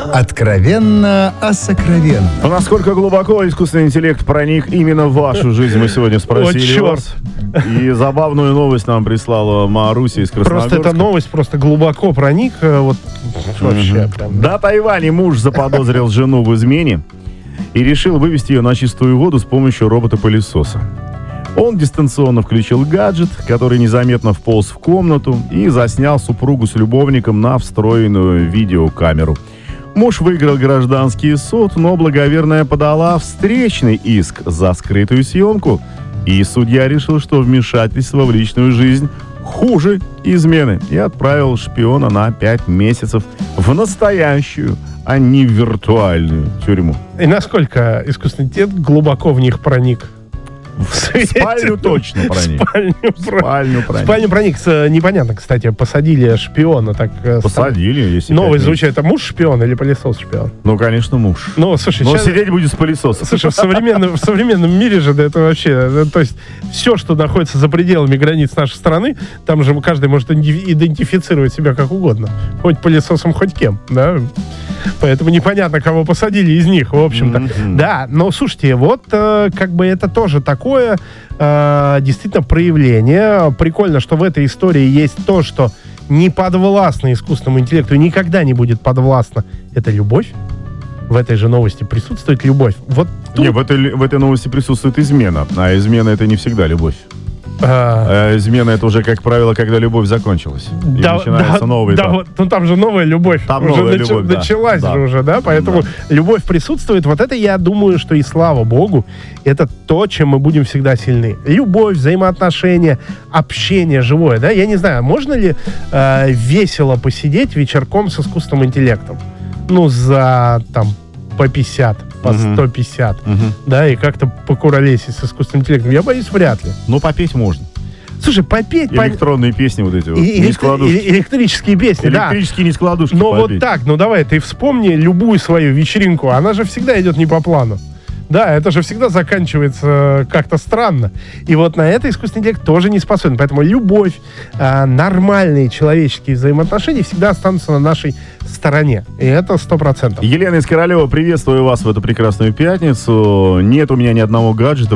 Откровенно о сокровенном. А насколько глубоко искусственный интеллект проник именно в вашу жизнь, мы сегодня спросили вас. И забавную новость нам прислала Маруся из Красногорска. Просто эта новость просто глубоко проник. Вот вообще прям. На Тайване муж заподозрил жену в измене и решил вывести ее на чистую воду с помощью робота-пылесоса. Он дистанционно включил гаджет, который незаметно вполз в комнату, и заснял супругу с любовником на встроенную видеокамеру. Муж выиграл гражданский суд, но благоверная подала встречный иск за скрытую съемку. И судья решил, что вмешательство в личную жизнь хуже измены, и отправил шпиона на 5 месяцев в настоящую, а не в виртуальную тюрьму. И насколько искусственный интеллект глубоко в них проник? В спальню точно проник. В спальню проник. Непонятно, кстати, посадили шпиона. Так посадили, если новость звучит. Это муж шпион или пылесос шпион? Ну, конечно, муж. Ну, слушай, но сейчас... сидеть будет с пылесосом. Слушай, в современном мире же это вообще... То есть все, что находится за пределами границ нашей страны, там же каждый может идентифицировать себя как угодно. Хоть пылесосом, хоть кем, да? Поэтому непонятно, кого посадили из них, в общем-то. Да, но слушайте, вот как бы это тоже такое действительно проявление. Прикольно, что в этой истории есть то, что не подвластно искусственному интеллекту и никогда не будет подвластно. Это любовь. В этой же новости присутствует любовь. Вот тут... Не, в этой новости присутствует измена. А измена — это не всегда любовь. Измена — это уже, как правило, когда любовь закончилась. И начинается новый этап. Вот, ну там же новая любовь. Там уже новая любовь, началась же уже, да? Поэтому любовь присутствует. Вот это, я думаю, что и слава Богу, это то, чем мы будем всегда сильны. Любовь, взаимоотношения, общение живое, да? Я не знаю, можно ли весело посидеть вечерком с искусственным интеллектом? Ну, за там по 50, по 150, да, и как-то покуролесить с искусственным интеллектом. Я боюсь, вряд ли. Ну, попеть можно. Слушай, попеть... Электронные песни вот эти вот, нескладушки. Электрические песни, да. Электрические нескладушки но попеть. Вот так, ну давай, ты вспомни любую свою вечеринку, она же всегда идет не по плану. Да, это же всегда заканчивается как-то странно. И вот на это искусственный интеллект тоже не способен. Поэтому любовь, нормальные человеческие взаимоотношения всегда останутся на нашей стороне. И это 100%. Елена из Королева, приветствую вас в эту прекрасную пятницу. Нет у меня ни одного гаджета.